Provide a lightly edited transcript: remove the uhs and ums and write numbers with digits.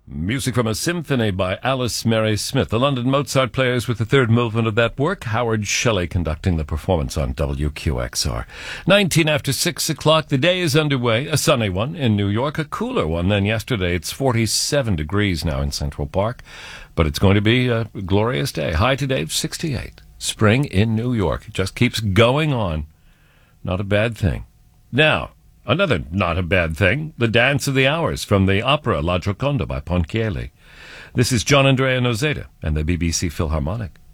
Music from a symphony by Alice Mary Smith. The London Mozart Players with the third movement of that work. Howard Shelley conducting the performance on WQXR. 19 after 6 o'clock. The day is underway. A sunny one in New York. A cooler one than yesterday. It's 47 degrees now in Central Park. But it's going to be a glorious day. High today, 68. Spring in New York. It just keeps going on. Not a bad thing. Now, another not a bad thing, the Dance of the Hours from the opera La Gioconda by Ponchielli. This is John Andrea Nozeda and the BBC Philharmonic.